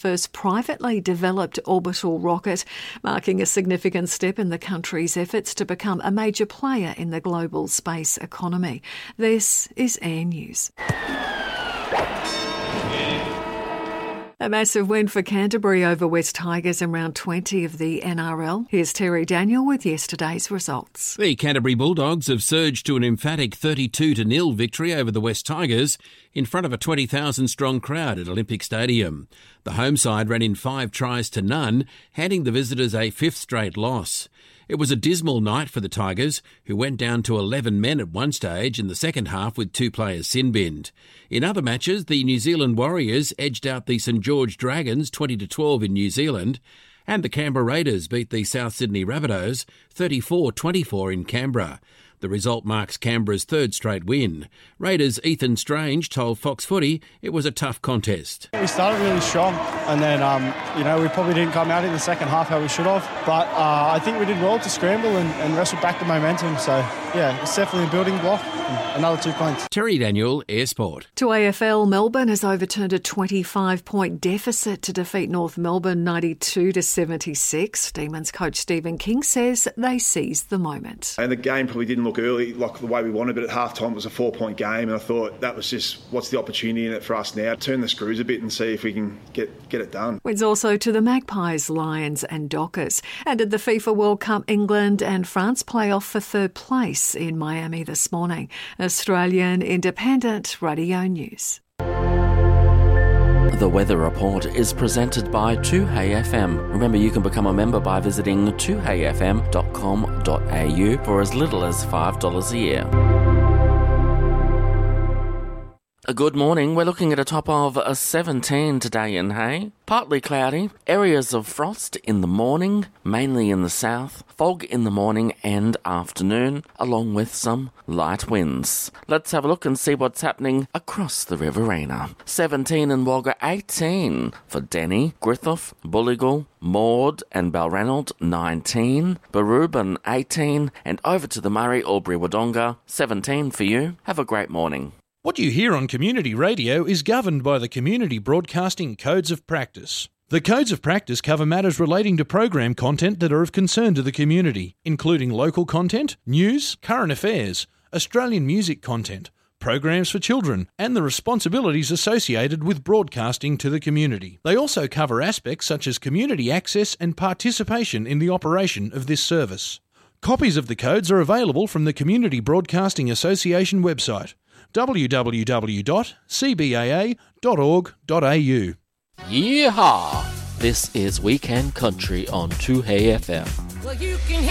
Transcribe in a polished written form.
first privately developed orbital rocket, marking a significant step in the country's efforts to become a major player in the global space economy. This is Air News. A massive win for Canterbury over West Tigers in round 20 of the NRL. Here's Terry Daniel with yesterday's results. The Canterbury Bulldogs have surged to an emphatic 32-0 victory over the West Tigers in front of a 20,000-strong crowd at Olympic Stadium. The home side ran in 5 tries to none, handing the visitors a 5th straight loss. It was a dismal night for the Tigers, who went down to 11 men at one stage in the second half with 2 players sin-binned. In other matches, the New Zealand Warriors edged out the St George Dragons 20-12 in New Zealand, and the Canberra Raiders beat the South Sydney Rabbitohs 34-24 in Canberra. The result marks Canberra's 3rd straight win. Raiders' Ethan Strange told Fox Footy it was a tough contest. We started really strong and then, we probably didn't come out in the second half how we should have. But I think we did well to scramble and wrestle back the momentum. So, yeah, it's definitely a building block. Another 2 points. Terry Daniel, Air Sport. To AFL, Melbourne has overturned a 25-point deficit to defeat North Melbourne 92-76. Demons coach Stephen King says they seized the moment. And the game probably didn't look early like the way we wanted, but at half-time it was a 4-point game, and I thought that was just, what's the opportunity in it for us now? Turn the screws a bit and see if we can get it done. Wins also to the Magpies, Lions and Dockers. And at the FIFA World Cup, England and France play off for 3rd place in Miami this morning. Australian Independent Radio News. The Weather Report is presented by 2HeyFM. Remember, you can become a member by visiting 2heyfm.com.au for as little as $5 a year. Good morning. We're looking at a top of 17 today in Hay. Partly cloudy, areas of frost in the morning, mainly in the south, fog in the morning and afternoon, along with some light winds. Let's have a look and see what's happening across the Riverina. 17 in Wagga, 18 for Denny, Griffith, Bulligal, Maud and Balranald, 19, Barubin, 18, and over to the Murray, Albury, Wodonga, 17 for you. Have a great morning. What you hear on community radio is governed by the Community Broadcasting Codes of Practice. The Codes of Practice cover matters relating to program content that are of concern to the community, including local content, news, current affairs, Australian music content, programs for children, and the responsibilities associated with broadcasting to the community. They also cover aspects such as community access and participation in the operation of this service. Copies of the codes are available from the Community Broadcasting Association website, www.cbaa.org.au. Yeehaw! This is Weekend Country on 2HeyFM. Well, you can